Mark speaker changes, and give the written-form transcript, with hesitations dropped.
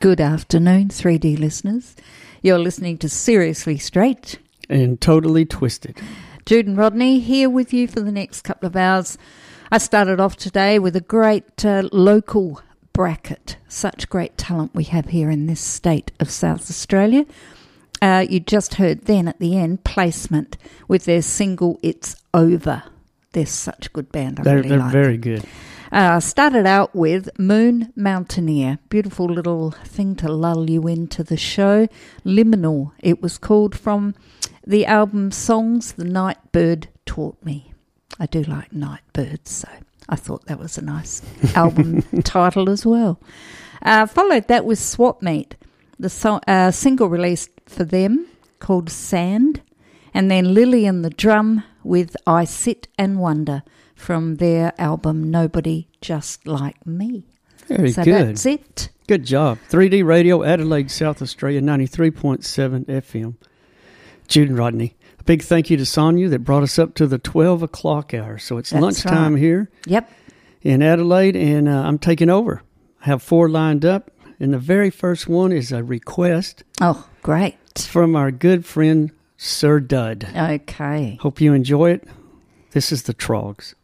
Speaker 1: Good afternoon, 3D listeners. You're listening to Seriously Straight
Speaker 2: and Totally Twisted.
Speaker 1: Jude and Rodney here with you for the next couple of hours. I started off today with a great local bracket. Such great talent we have here in this state of South Australia. You just heard then at the end Placement with their single It's Over. They're such a good band. They're
Speaker 2: very good.
Speaker 1: Started out with Moon Mountaineer. Beautiful little thing to lull you into the show. Liminal, it was called, from the album Songs the Night Bird Taught Me. I do like night birds, so I thought that was a nice album title as well. Followed that with Swap Meet, the single released for them called Sand. And then Lily and the Drum with I Sit and Wonder from their album Nobody Just Like Me.
Speaker 2: Very
Speaker 1: so
Speaker 2: good.
Speaker 1: That's it.
Speaker 2: Good job. 3D Radio, Adelaide, South Australia, 93.7 FM. Jude and Rodney. A big thank you to Sonia that brought us up to the 12 o'clock hour. So it's lunchtime here in Adelaide, and I'm taking over. I have 4 lined up, and the very first one is a request.
Speaker 1: Oh, great.
Speaker 2: It's from our good friend, Sir Dud.
Speaker 1: Okay.
Speaker 2: Hope you enjoy it. This is the Trogs.